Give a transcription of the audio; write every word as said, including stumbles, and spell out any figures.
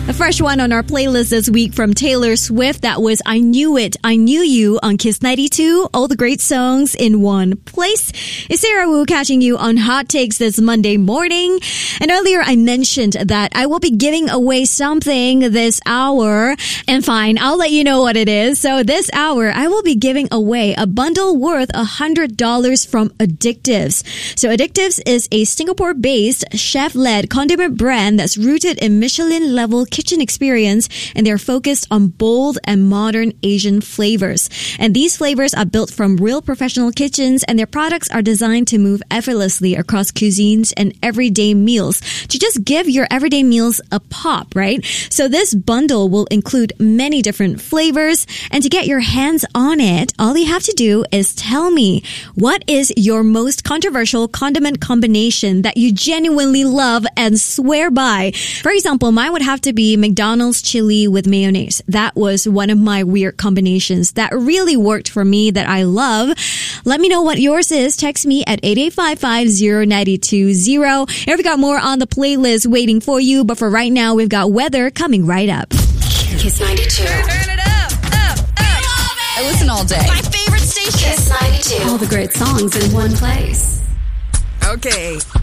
A fresh one on our playlist this week from Taylor Swift. That was I Knew It, I Knew You on Kiss ninety-two. All the great songs in one place. It's Sarah Wu catching you on Hot Takes this Monday morning. And earlier I mentioned that I will be giving away something this hour. And fine, I'll let you know what it is. So this hour, I will be giving away a bundle worth one hundred dollars from Addictives. So Addictives is a Singapore-based, chef-led condiment brand that's rooted in Michelin-level kitchen experience, and they're focused on bold and modern Asian flavors. And these flavors are built from real professional kitchens, and their products are designed to move effortlessly across cuisines and everyday meals to just give your everyday meals a pop, right? So this bundle will include many different flavors, and to get your hands on it, all you have to do is tell me, what is your most controversial condiment combination that you genuinely love and swear by? For example, mine would have to be McDonald's chili with mayonnaise. That was one of my weird combinations that really worked for me that I love. Let me know what yours is. Text me at eight eight five five zero nine two zero. Here we got more on the playlist waiting for you, but for right now, we've got weather coming right up. Kiss ninety-two. Turn it up, up, up. I listen all day. My favorite station. Kiss ninety-two. All the great songs in one place. Okay,